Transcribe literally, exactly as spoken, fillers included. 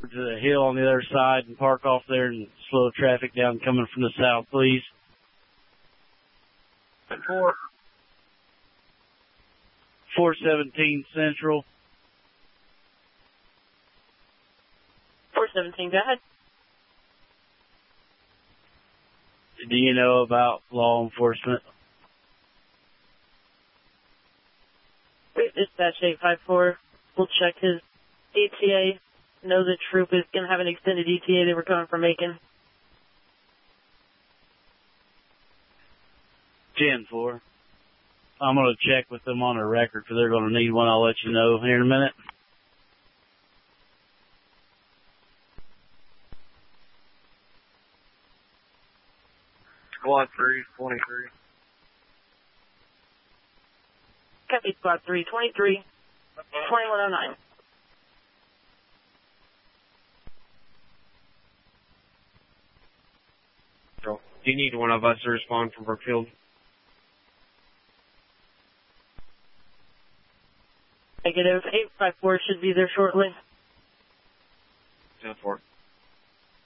to the hill on the other side and park off there and slow traffic down coming from the south, please. Four. four seventeen Central. four seventeen, go ahead. Do you know about law enforcement? Dispatch eight five four. We'll check his E T A. Know the troop is going to have an extended E T A. They were coming from Macon. ten four. I'm going to check with them on a record, because they're going to need one. I'll let you know here in a minute. Squad three, twenty-three. Copy, Squad three, twenty-three, twenty-one oh nine. Do you need one of us to respond from Brookfield? Negative. eight five four should be there shortly. ten four.